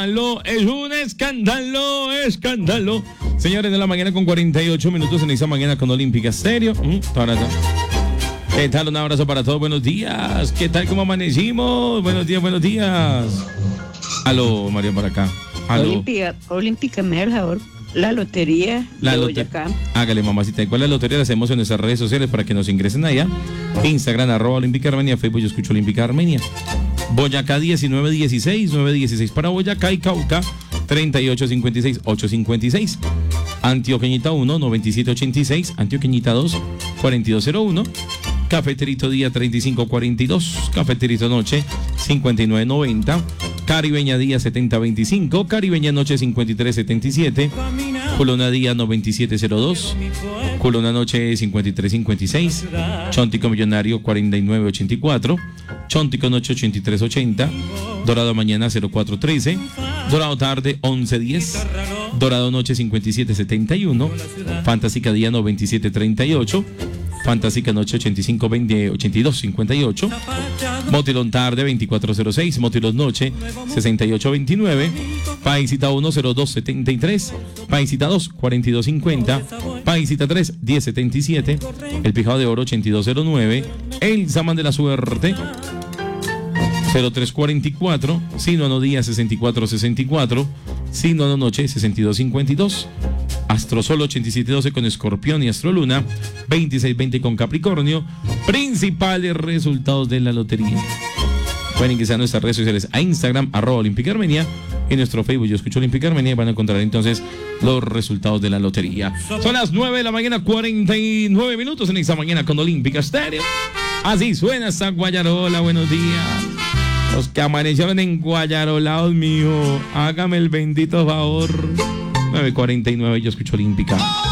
Es un escándalo. Señores de la mañana con 48 minutos en esa mañana con Olímpica Estéreo. ¿Qué tal? Un abrazo para todos. Buenos días. ¿Qué tal? ¿Cómo amanecimos? Buenos días. Aló, María, por acá. Aló. Olímpica, me da el favor. La lotería de Boyacá. Hágale, mamacita. ¿Y cuál es la lotería? La hacemos en nuestras redes sociales para que nos ingresen allá. Instagram, @Olímpica Armenia. Facebook, yo escucho Olímpica Armenia. Boyacá 1916, 916 para Boyacá y Cauca 3856, 856. Antioqueñita 1, 9786. Antioqueñita 2, 4201. Cafeterito Día 3542. Cafeterito Noche 5990. Caribeña Día 7025. Caribeña Noche 5377. Culona Día 9702. Culona Noche 5356. Chontico Millonario 4984. Chontico Noche 8380. Dorado Mañana 0413. Dorado Tarde 1110. Dorado Noche 5771. Fantástica Día 9738. Fantástica Noche 8258. Motilón Tarde 2406. Motilón Noche 6829. Paisita 1 0273. Paisita 2 4250. Paisita 3 1077. El Pijado de Oro 8209. El Samán de la Suerte 0344. Sinono Día 6464. Sinono Noche 6252. Astrosol 8712 con Escorpión y Astroluna 2620 con Capricornio. Principales resultados de la lotería. Pueden ingresar a nuestras redes sociales a Instagram @Olímpica Armenia, en nuestro Facebook Yo Escucho Olímpica Armenia, y van a encontrar entonces los resultados de la lotería. Son las 9 de la mañana 49 minutos en esta mañana con Olímpica Estéreo. Así suena esta Guayarola. Buenos días. Los que amanecieron en Guayarolados, mijo, hágame el bendito favor. 9:49, Yo Escucho Olímpica.